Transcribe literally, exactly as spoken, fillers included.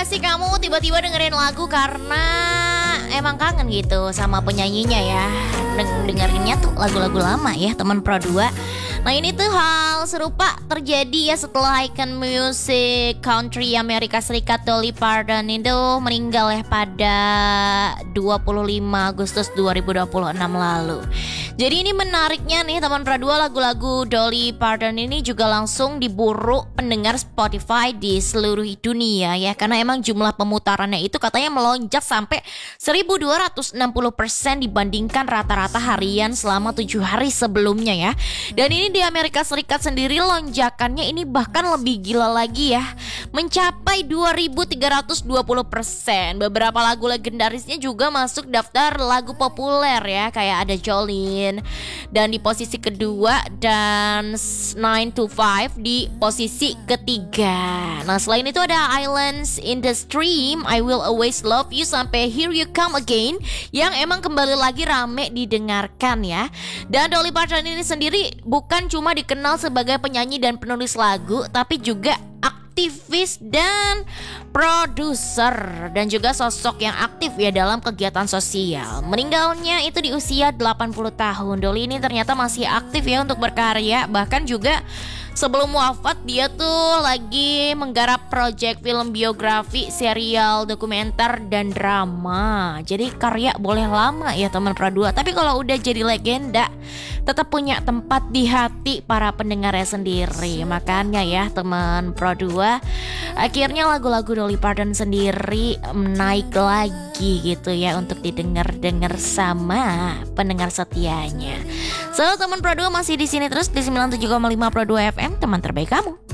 gak sih kamu tiba-tiba dengerin lagu karena emang kangen gitu sama penyanyinya ya? Deng- Dengerinnya tuh lagu-lagu lama ya teman Pro dua. Nah ini tuh hal serupa terjadi ya setelah icon musik country Amerika Serikat Dolly Parton itu meninggal ya pada dua puluh lima Agustus dua ribu dua puluh enam lalu. Jadi ini menariknya nih teman Pro dua, lagu-lagu Dolly Parton ini juga langsung diburu pendengar Spotify di seluruh dunia ya. Karena emang jumlah pemutarannya itu katanya melonjak sampai seribu dua ratus enam puluh persen dibandingkan rata-rata harian selama tujuh hari sebelumnya ya. Dan ini di Amerika Serikat sendiri lonjakannya ini bahkan lebih gila lagi ya, mencapai dua ribu tiga ratus dua puluh persen. Beberapa lagu legendarisnya juga masuk daftar lagu populer ya, kayak ada Jolene dan di posisi kedua dan nine to five di posisi ketiga. Nah selain itu ada Islands in the Stream, I Will Always Love You sampai Here You Come Again yang emang kembali lagi rame didengarkan ya. Dan Dolly Parton ini sendiri bukan cuma dikenal sebagai penyanyi dan penulis lagu, tapi juga aktivis dan produser dan juga sosok yang aktif ya dalam kegiatan sosial. Meninggalnya itu di usia delapan puluh tahun. Dolly ini ternyata masih aktif ya untuk berkarya, bahkan juga sebelum wafat dia tuh lagi menggarap proyek film biografi, serial, dokumenter dan drama. Jadi karya boleh lama ya teman Pro dua, tapi kalau udah jadi legenda tetap punya tempat di hati para pendengarnya sendiri. Makanya ya teman Pro dua, akhirnya lagu-lagu Dolly Parton sendiri naik lagi gitu ya untuk didengar-dengar sama pendengar setianya. So teman Pro dua masih di sini terus di sembilan puluh tujuh koma lima Pro dua F M, teman terbaik kamu.